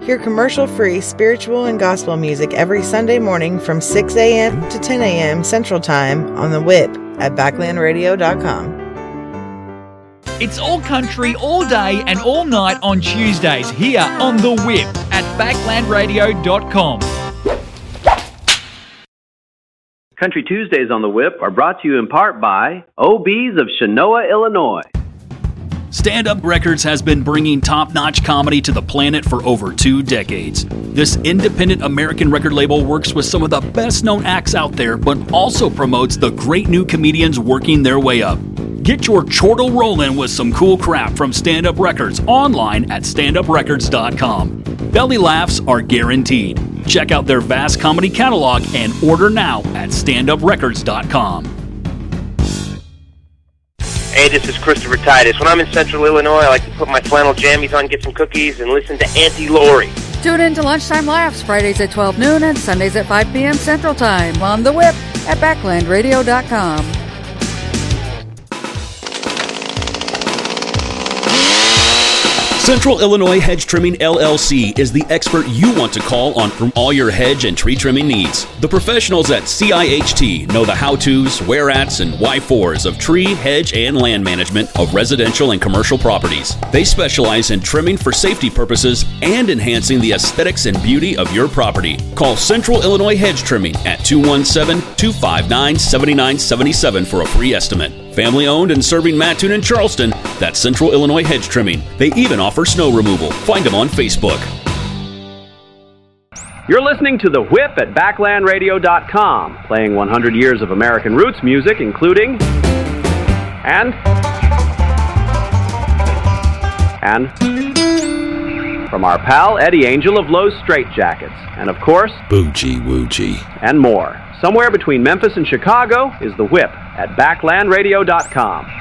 Hear commercial-free spiritual and gospel music every Sunday morning from 6 a.m. to 10 a.m. Central Time on the Whip at backlandradio.com. It's all country, all day and all night on Tuesdays here on The Whip at backlandradio.com. Country Tuesdays on The Whip are brought to you in part by OBs of Shanoa, Illinois. Stand Up Records has been bringing top-notch comedy to the planet for over 2 decades. This independent American record label works with some of the best-known acts out there, but also promotes the great new comedians working their way up. Get your chortle rolling with some cool crap from Stand Up Records online at standuprecords.com. Belly laughs are guaranteed. Check out their vast comedy catalog and order now at standuprecords.com. Hey, this is Christopher Titus. When I'm in Central Illinois, I like to put my flannel jammies on, get some cookies, and listen to Auntie Lori. Tune in to Lunchtime Laughs, Fridays at 12 noon and Sundays at 5 p.m. Central Time on The Whip at backlandradio.com. Central Illinois Hedge Trimming LLC is the expert you want to call on for all your hedge and tree trimming needs. The professionals at CIHT know the how-tos, where-ats, and why-fors of tree, hedge, and land management of residential and commercial properties. They specialize in trimming for safety purposes and enhancing the aesthetics and beauty of your property. Call Central Illinois Hedge Trimming at 217-259-7977 for a free estimate. Family owned and serving Mattoon and Charleston, that's Central Illinois Hedge Trimming. They even offer snow removal. Find them on Facebook. You're listening to The Whip at backlandradio.com, playing 100 years of American roots music, including and from our pal Eddie Angel of Lowe's Straitjackets, and of course, Boogie Woogie, and more. Somewhere between Memphis and Chicago is The Whip at backlandradio.com.